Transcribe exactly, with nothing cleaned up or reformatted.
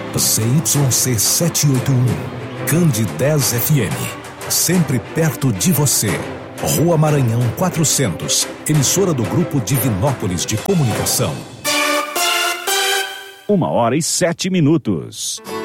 Z Y C setecentos e oitenta e um, Cande dez F M, sempre perto de você. Rua Maranhão quatrocentos, emissora do Grupo Divinópolis de Comunicação. Uma hora e sete minutos.